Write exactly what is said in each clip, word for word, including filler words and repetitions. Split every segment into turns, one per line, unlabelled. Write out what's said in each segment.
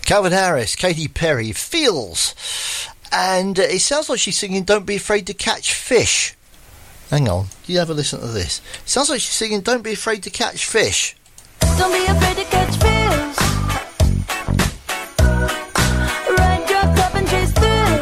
Calvin Harris, Katy Perry, Feels. And uh, it sounds like she's singing Don't Be Afraid to Catch Fish. Hang on, you have a listen to this. It sounds like she's singing Don't Be Afraid to Catch Fish.
Don't be afraid to catch fish. Ride your cup and chase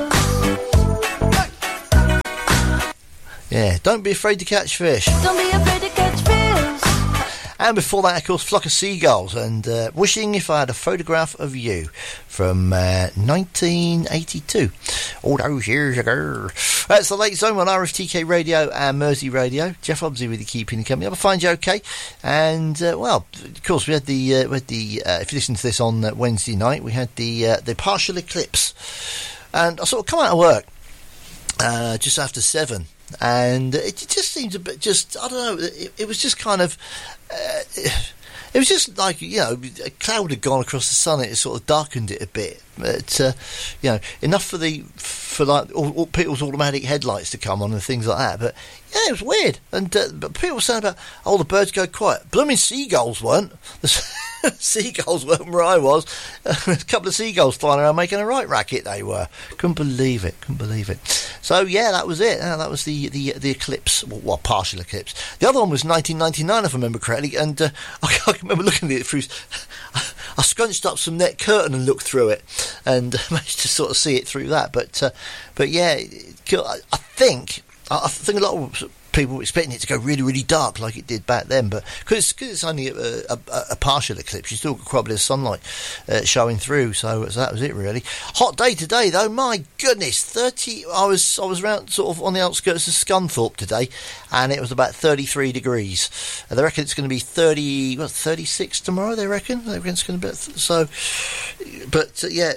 thrills.
Yeah, Don't Be Afraid to Catch Fish.
Don't be afraid to catch fish.
And before that, of course, Flock of Seagulls and uh, Wishing If I Had a Photograph of You from uh, nineteen eighty-two. All those years ago. That's the Late Zone on R F T K Radio and Mersey Radio. Jeff Obsey with you, keeping you company. I find you okay. And, uh, well, of course, we had the, uh, we had the uh, if you listen to this on uh, Wednesday night, we had the uh, the partial eclipse. And I sort of come out of work uh, just after seven. And it just seems a bit just, I don't know, it, it was just kind of, uh, it was just like, you know, a cloud had gone across the sun, it sort of darkened it a bit. But, uh, you know, enough for the, for like, all, all people's automatic headlights to come on and things like that. But, yeah, it was weird. And uh, but people were saying about, oh, the birds go quiet. Blooming seagulls weren't. The seagulls weren't where I was. A couple of seagulls flying around making a right racket, they were. Couldn't believe it. Couldn't believe it. So, yeah, that was it. Uh, that was the, the, the eclipse. Well, well, partial eclipse. The other one was nineteen ninety-nine, if I remember correctly. And uh, I, I can remember looking at it through... I scrunched up some net curtain and looked through it. And managed to sort of see it through that. But, uh, but yeah, I think... I think a lot of people were expecting it to go really, really dark like it did back then, but because it's, it's only a, a, a partial eclipse, you still got quite a bit of sunlight uh, showing through. So, so that was it, really. Hot day today, though. My goodness, thirty. I was I was around sort of on the outskirts of Scunthorpe today, and it was about thirty-three degrees. And they reckon it's going to be thirty, what, thirty-six tomorrow. They reckon. They reckon it's going to be so. But uh, yeah.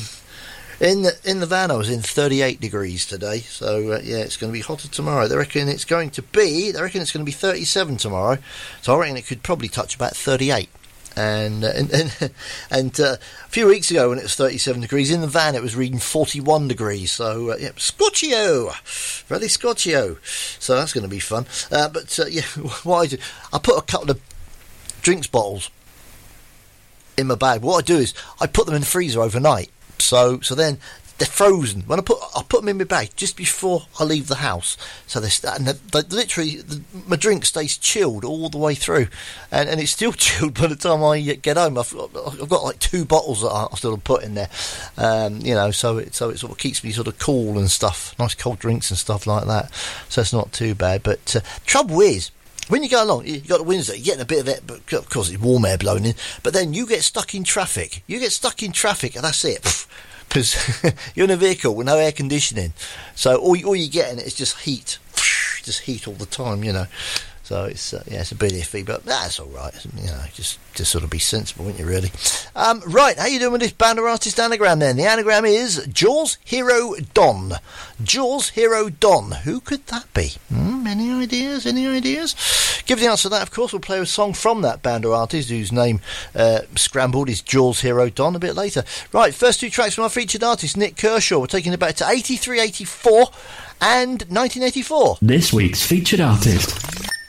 In the, in the van, I was in thirty-eight degrees today, so uh, yeah, it's going to be hotter tomorrow. They reckon it's going to be, they reckon it's going to be thirty-seven tomorrow, so I reckon it could probably touch about thirty-eight. And uh, and and, and uh, a few weeks ago, when it was thirty-seven degrees in the van, it was reading forty-one degrees. So uh, yeah, Scotchio, really Scotchio. So that's going to be fun. Uh, but uh, yeah, what I do, I put a couple of drinks bottles in my bag. What I do is I put them in the freezer overnight. So, so then they're frozen. When I put, I put them in my bag just before I leave the house. So they, and they, they literally, the, my drink stays chilled all the way through, and, and it's still chilled by the time I get home. I've, I've got like two bottles that I still put in there, um, you know. So it, so it sort of keeps me sort of cool and stuff. Nice cold drinks and stuff like that. So it's not too bad. But uh, trouble is, when you go along, you've got the windows, you're getting a bit of it, but of course it's warm air blowing in, but then you get stuck in traffic. You get stuck in traffic, and that's it. Because you're in a vehicle with no air conditioning. So all, all you're getting is just heat. Just heat all the time, you know. So it's uh, yeah, it's a bit iffy, but that's all right. You know, just just sort of be sensible, wouldn't you, really? Um, right, how you doing with this band or artist anagram then? The anagram is Jaws Hero Don. Jaws Hero Don. Who could that be? Hmm, any ideas? Any ideas? Give the answer to that, of course. We'll play a song from that band or artist whose name uh, scrambled is Jaws Hero Don a bit later. Right, first two tracks from our featured artist, Nick Kershaw. We're taking it back to eighty-three eighty-four and nineteen eighty-four.
This week's featured artist.